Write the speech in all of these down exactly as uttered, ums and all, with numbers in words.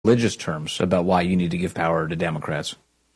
religious terms about why you need to give power to Democrats.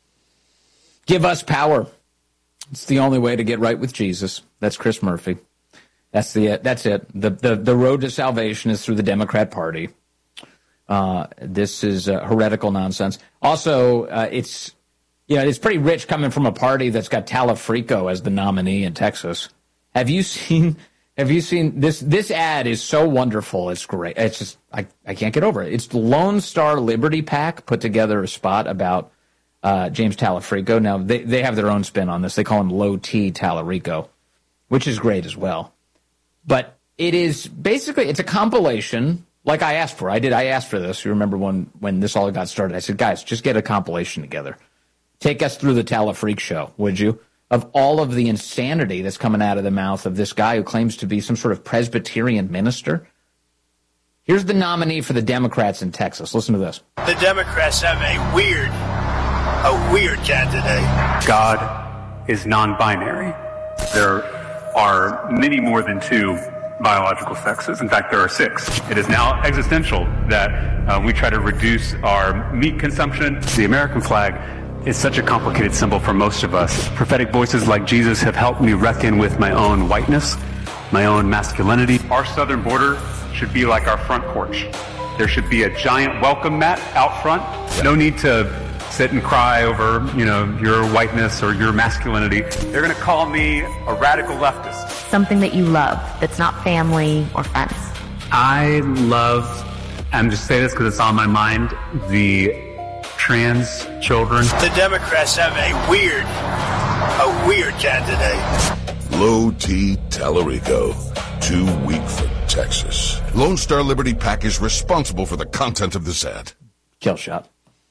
Give us power. It's the only way to get right with Jesus. That's Chris Murphy. That's the that's it. The the, the road to salvation is through the Democrat Party. Uh, this is uh, heretical nonsense. Also, uh, it's you know it's pretty rich coming from a party that's got Talafrico as the nominee in Texas. Have you seen? Have you seen this? This ad is so wonderful. It's great. It's just I, I can't get over it. It's the Lone Star Liberty PAC put together a spot about uh, James Talafrico. Now they they have their own spin on this. They call him Low T Talarico, which is great as well. But it is basically it's a compilation like I asked for. I did. I asked for this. You remember when when this all got started? I said, guys, just get a compilation together. Take us through the Talafrico show, would you? Of all of the insanity that's coming out of the mouth of this guy who claims to be some sort of Presbyterian minister. Here's the nominee for the Democrats in Texas. Listen to this. The Democrats have a weird, a weird candidate. God is non-binary. There are many more than two biological sexes. In fact, there are six. It is now existential that uh, we try to reduce our meat consumption. The American flag is such a complicated symbol for most of us. Prophetic voices like Jesus have helped me reckon with my own whiteness, my own masculinity. Our southern border should be like our front porch. There should be a giant welcome mat out front. No need to sit and cry over, you know, your whiteness or your masculinity. They're going to call me a radical leftist. Something that you love that's not family or friends. I love, I'm just saying this because it's on my mind, the trans children. The Democrats have a weird, a weird candidate. Low T Talarico, too weak for Texas. Lone Star Liberty PAC is responsible for the content of this ad. Kill shot.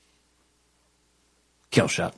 Kill shot.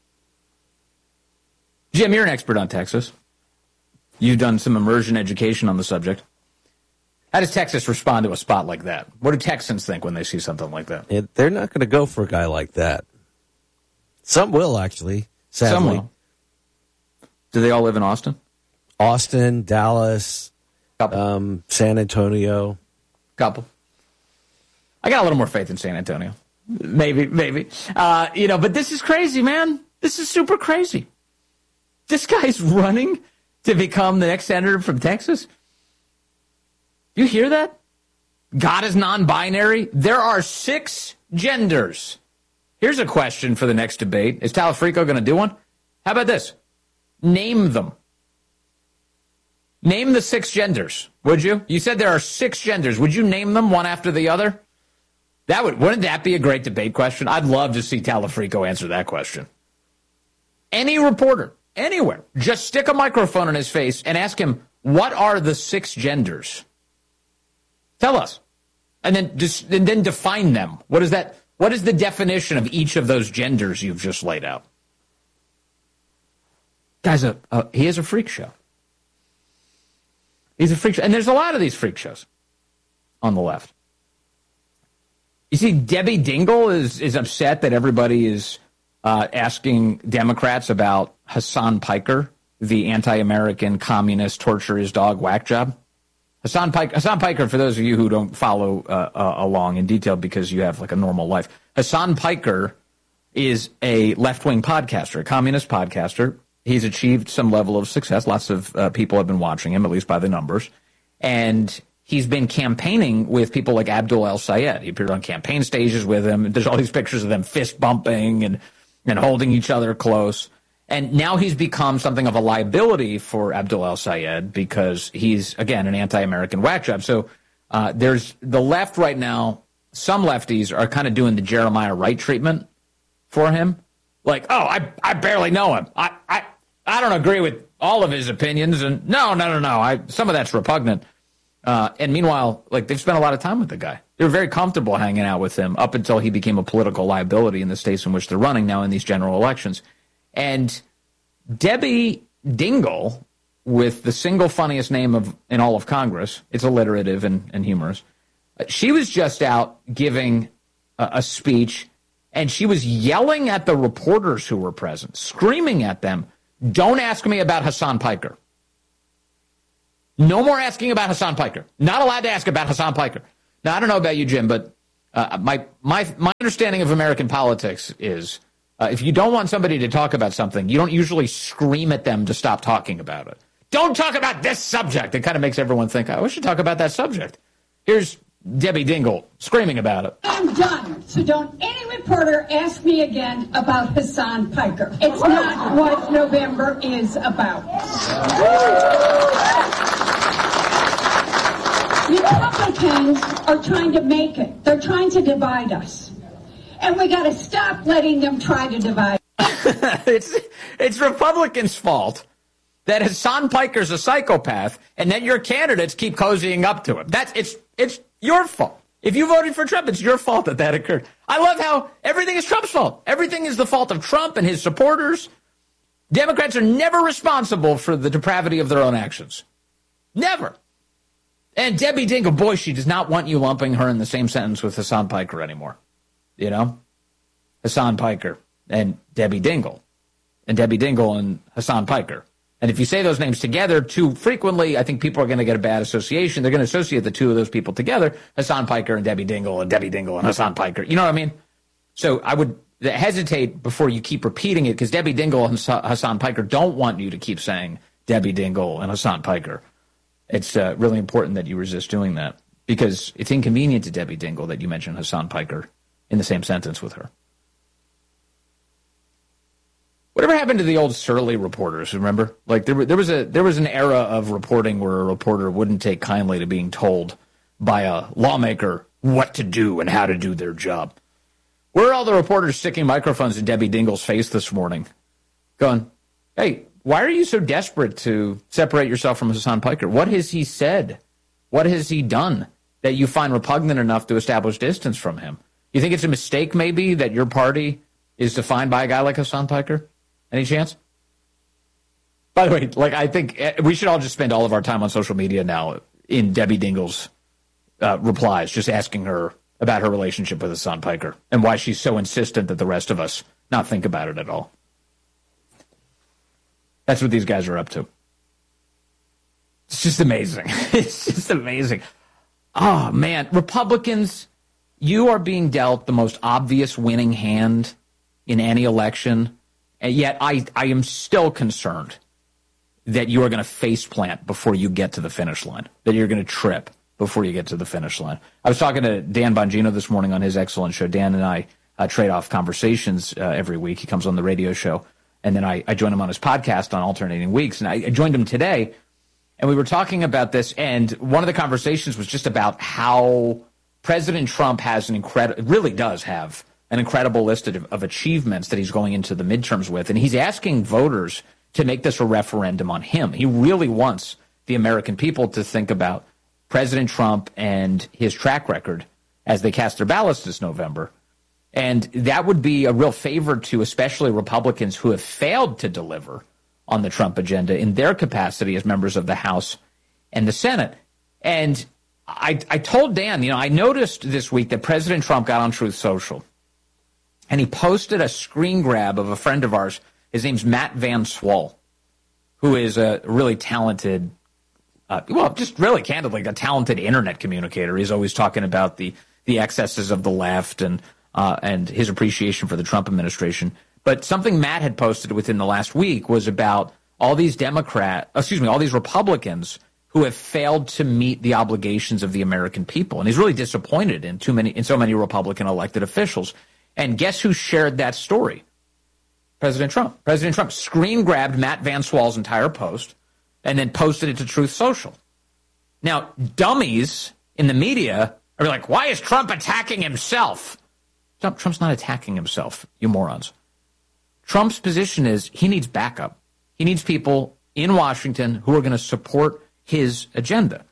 Jim, you're an expert on Texas. You've done some immersion education on the subject. How does Texas respond to a spot like that? What do Texans think when they see something like that? It, they're not going to go for a guy like that. Some will, actually, sadly. Some will. Do they all live in Austin? Austin, Dallas, Couple. Um, San Antonio. Couple. I got a little more faith in San Antonio. Maybe, maybe. Uh, you know, but this is crazy, man. This is super crazy. This guy's running to become the next senator from Texas. You hear that? God is non-binary. There are six genders. Here's a question for the next debate. Is Talafrico going to do one? How about this? Name them. Name the six genders, would you? You said there are six genders. Would you name them one after the other? That would, wouldn't that be a great debate question? I'd love to see Talafrico answer that question. Any reporter, anywhere, just stick a microphone in his face and ask him, what are the six genders? Tell us. And then just, and then define them. What is that? What is the definition of each of those genders you've just laid out? Guy's a, uh, he is a freak show. He's a freak show. And there's a lot of these freak shows on the left. You see, Debbie Dingell is, is upset that everybody is uh, asking Democrats about Hassan Piker, the anti-American communist torture his dog whack job. Hassan Piker, Hassan Piker, for those of you who don't follow uh, uh, along in detail because you have like a normal life, Hassan Piker is a left-wing podcaster, a communist podcaster. He's achieved some level of success. Lots of uh, people have been watching him, at least by the numbers. And he's been campaigning with people like Abdul El-Sayed. He appeared on campaign stages with him. There's all these pictures of them fist bumping and, and holding each other close. And now he's become something of a liability for Abdul El-Sayed because he's, again, an anti-American whack job. So uh, there's the left right now, some lefties are kind of doing the Jeremiah Wright treatment for him. Like, oh, I I barely know him. I, I, I don't agree with all of his opinions. And no, no, no, no. I, some of that's repugnant. Uh, and meanwhile, like, they've spent a lot of time with the guy. They were very comfortable hanging out with him up until he became a political liability in the states in which they're running now in these general elections. And Debbie Dingell, with the single funniest name of in all of Congress, it's alliterative and, and humorous, she was just out giving a, a speech, and she was yelling at the reporters who were present, screaming at them, don't ask me about Hassan Piker. No more asking about Hassan Piker. Not allowed to ask about Hassan Piker. Now, I don't know about you, Jim, but Uh, my my my understanding of American politics is uh, if you don't want somebody to talk about something, you don't usually scream at them to stop talking about it. Don't talk about this subject. It kind of makes everyone think, oh, we should talk about that subject. Here's Debbie Dingell screaming about it. I'm done. So don't any reporter ask me again about Hassan Piker. It's not what November is about. Republicans are trying to make it. They're trying to divide us. And we got to stop letting them try to divide us. it's, it's Republicans' fault that Hassan Piker's a psychopath and that your candidates keep cozying up to him. That's it's it's your fault. If you voted for Trump, it's your fault that that occurred. I love how everything is Trump's fault. Everything is the fault of Trump and his supporters. Democrats are never responsible for the depravity of their own actions. Never. And Debbie Dingell, boy, she does not want you lumping her in the same sentence with Hassan Piker anymore. You know? Hassan Piker and Debbie Dingell. And Debbie Dingell and Hassan Piker. And if you say those names together too frequently, I think people are going to get a bad association. They're going to associate the two of those people together, Hassan Piker and Debbie Dingell, and Debbie Dingell and Hassan Piker. You know what I mean? So I would hesitate before you keep repeating it, because Debbie Dingell and Hassan Piker don't want you to keep saying Debbie Dingell and Hassan Piker. It's uh, really important that you resist doing that, because it's inconvenient to Debbie Dingell that you mention Hassan Piker in the same sentence with her. Whatever happened to the old surly reporters? Remember, like there, there was a there was an era of reporting where a reporter wouldn't take kindly to being told by a lawmaker what to do and how to do their job. Where are all the reporters sticking microphones in Debbie Dingell's face this morning, going, "Hey, why are you so desperate to separate yourself from Hassan Piker? What has he said? What has he done that you find repugnant enough to establish distance from him? You think it's a mistake, maybe, that your party is defined by a guy like Hassan Piker? Any chance?" By the way, like I think we should all just spend all of our time on social media now in Debbie Dingell's uh, replies, just asking her about her relationship with Hassan Piker and why she's so insistent that the rest of us not think about it at all. That's what these guys are up to. It's just amazing. It's just amazing. Oh, man. Republicans, you are being dealt the most obvious winning hand in any election. And yet I, I am still concerned that you are going to faceplant before you get to the finish line, that you're going to trip before you get to the finish line. I was talking to Dan Bongino this morning on his excellent show. Dan and I uh, trade off conversations uh, every week. He comes on the radio show, and then I, I join him on his podcast on alternating weeks. And I, I joined him today, and we were talking about this, and one of the conversations was just about how President Trump has an incredible, really does have an incredible list of, of achievements that he's going into the midterms with. And he's asking voters to make this a referendum on him. He really wants the American people to think about President Trump and his track record as they cast their ballots this November. And that would be a real favor to especially Republicans who have failed to deliver on the Trump agenda in their capacity as members of the House and the Senate. And I, I told Dan, you know, I noticed this week that President Trump got on Truth Social, and he posted a screen grab of a friend of ours. His name's Matt Van Swol, who is a really talented, uh, well, just really candidly, a talented internet communicator. He's always talking about the, the excesses of the left and uh, and his appreciation for the Trump administration. But something Matt had posted within the last week was about all these Democrat, excuse me, all these Republicans who have failed to meet the obligations of the American people. And he's really disappointed in too many, in so many Republican elected officials. And guess who shared that story? President Trump. President Trump screen grabbed Matt Van Swol's entire post and then posted it to Truth Social. Now, dummies in the media are like, why is Trump attacking himself? Trump, Trump's not attacking himself, you morons. Trump's position is he needs backup. He needs people in Washington who are going to support his agenda.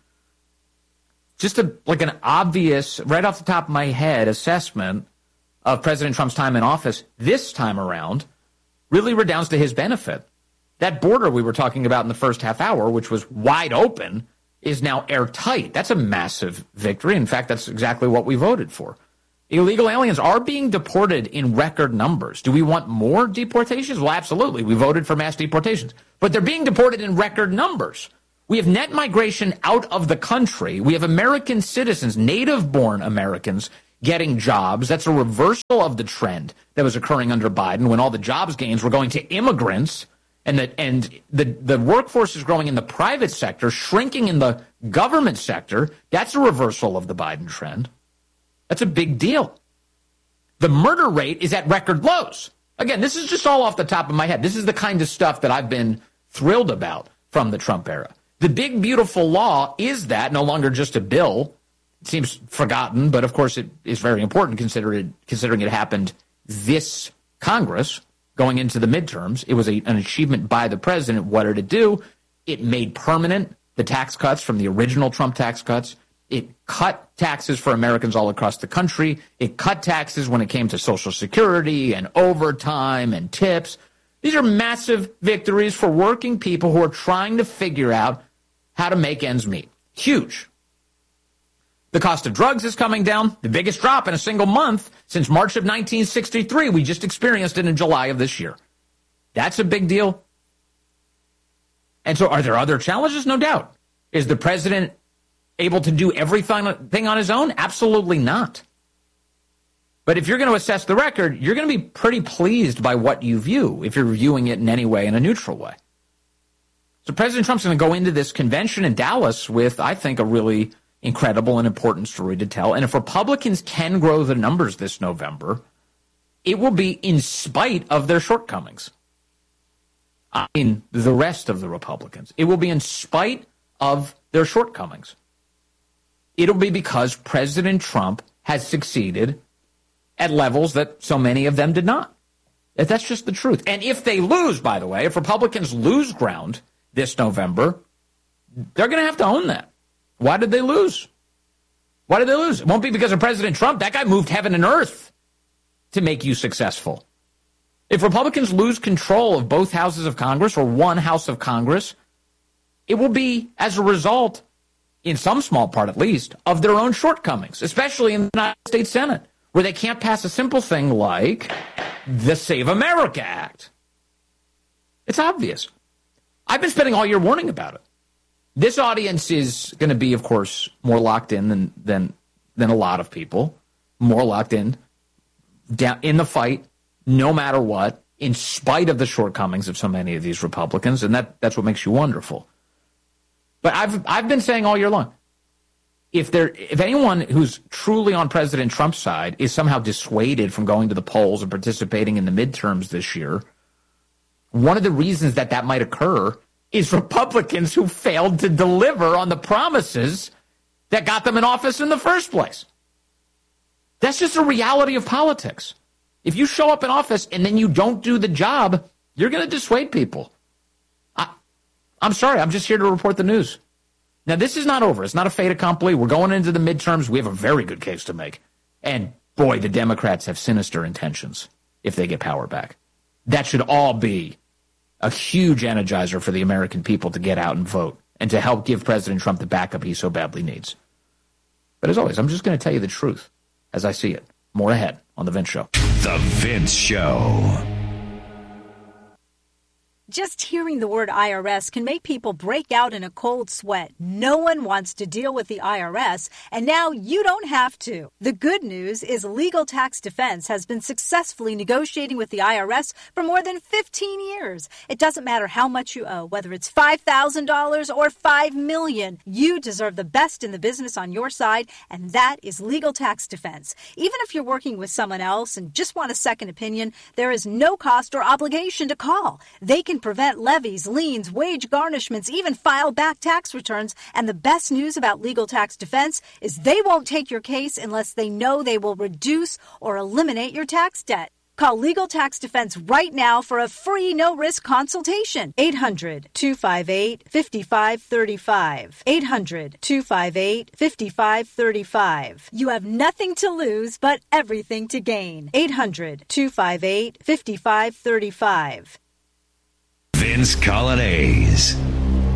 Just a, like an obvious, right off the top of my head, assessment of President Trump's time in office this time around really redounds to his benefit. That border we were talking about in the first half hour, which was wide open, is now airtight. That's a massive victory. In fact, that's exactly what we voted for. Illegal aliens are being deported in record numbers. Do we want more deportations? Well, absolutely. We voted for mass deportations. But they're being deported in record numbers. We have net migration out of the country. We have American citizens, native-born Americans, getting jobs. That's a reversal of the trend that was occurring under Biden when all the jobs gains were going to immigrants and the, and the, the workforce is growing in the private sector, shrinking in the government sector. That's a reversal of the Biden trend. That's a big deal. The murder rate is at record lows. Again, this is just all off the top of my head. This is the kind of stuff that I've been thrilled about from the Trump era. The big, beautiful law is that no longer just a bill. It seems forgotten, but of course it is very important considering, considering it happened this Congress going into the midterms. It was a, an achievement by the president. What did it do? It made permanent the tax cuts from the original Trump tax cuts. It cut taxes for Americans all across the country. It cut taxes when it came to Social Security and overtime and tips. These are massive victories for working people who are trying to figure out how to make ends meet. Huge. The cost of drugs is coming down, the biggest drop in a single month since March of nineteen sixty-three. We just experienced it in July of this year. That's a big deal. And so are there other challenges? No doubt. Is the president able to do everything on his own? Absolutely not. But if you're going to assess the record, you're going to be pretty pleased by what you view if you're viewing it in any way, in a neutral way. So President Trump's going to go into this convention in Dallas with, I think, a really incredible and important story to tell. And if Republicans can grow the numbers this November, it will be in spite of their shortcomings. I mean, the rest of the Republicans. It will be in spite of their shortcomings. It'll be because President Trump has succeeded at levels that so many of them did not. That's just the truth. And if they lose, by the way, if Republicans lose ground this November, they're going to have to own that. Why did they lose? Why did they lose? It won't be because of President Trump. That guy moved heaven and earth to make you successful. If Republicans lose control of both houses of Congress or one house of Congress, it will be as a result, in some small part at least, of their own shortcomings, especially in the United States Senate, where they can't pass a simple thing like the Save America Act. It's obvious. I've been spending all year warning about it. This audience is going to be, of course, more locked in than than than a lot of people, more locked in down in the fight, no matter what, in spite of the shortcomings of so many of these Republicans, and that that's what makes you wonderful. But I've I've been saying all year long, if there if anyone who's truly on President Trump's side is somehow dissuaded from going to the polls and participating in the midterms this year, one of the reasons that that might occur is Republicans who failed to deliver on the promises that got them in office in the first place. That's just a reality of politics. If you show up in office and then you don't do the job, you're going to dissuade people. I, I'm sorry, I'm just here to report the news. Now, this is not over. It's not a fait accompli. We're going into the midterms. We have a very good case to make. And, boy, the Democrats have sinister intentions if they get power back. That should all be a huge energizer for the American people to get out and vote and to help give President Trump the backup he so badly needs. But as always, I'm just going to tell you the truth as I see it. More ahead on The Vince Show. The Vince Show. Just hearing the word I R S can make people break out in a cold sweat. No one wants to deal with the I R S, and now you don't have to. The good news is Legal Tax Defense has been successfully negotiating with the I R S for more than fifteen years. It doesn't matter how much you owe, whether it's five thousand dollars or five million dollars. You deserve the best in the business on your side, and that is Legal Tax Defense. Even if you're working with someone else and just want a second opinion, there is no cost or obligation to call. They can prevent levies, liens, wage garnishments, even file back tax returns. And the best news about Legal Tax Defense is they won't take your case unless they know they will reduce or eliminate your tax debt. Call Legal Tax Defense right now for a free no-risk consultation. eight hundred, two five eight, five five three five. eight hundred, two five eight, five five three five. You have nothing to lose but everything to gain. eight hundred, two five eight, five five three five. Vince Coglianese.